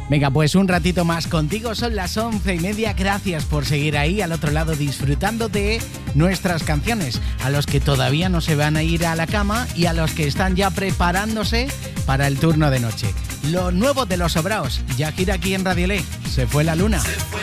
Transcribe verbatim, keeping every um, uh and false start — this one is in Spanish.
Venga, pues un ratito más contigo, son las once y media. Gracias por seguir ahí al otro lado disfrutando de nuestras canciones. A los que todavía no se van a ir a la cama y a los que están ya preparándose para el turno de noche. Lo nuevo de Los Sobraos ya gira aquí en Radio L. Se fue la luna.